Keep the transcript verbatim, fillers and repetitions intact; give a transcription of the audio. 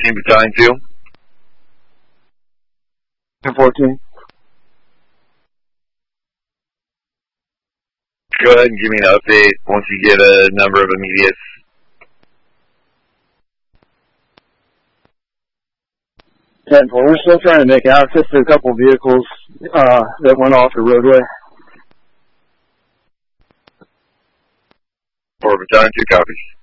fourteen, Battalion two. fourteen. Go ahead and give me an update once you get a number of immediates. ten four, we're still trying to make access to a couple vehicles uh, that went off the roadway. For Battalion two, copies.